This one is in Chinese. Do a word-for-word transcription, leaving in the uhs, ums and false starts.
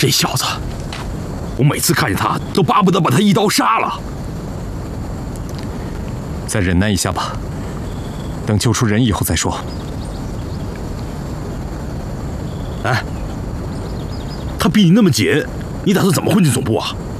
这小子，我每次看见他都巴不得把他一刀杀了。 再忍耐一下吧，等救出人以后再说。 哎，他逼你那么紧，你打算怎么混进总部啊？